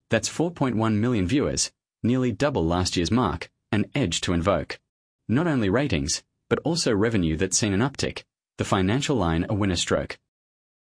That's 4.1 million viewers, nearly double last year's mark, an edge to invoke. Not only ratings, but also revenue that's seen an uptick. The Financial Line a winner stroke.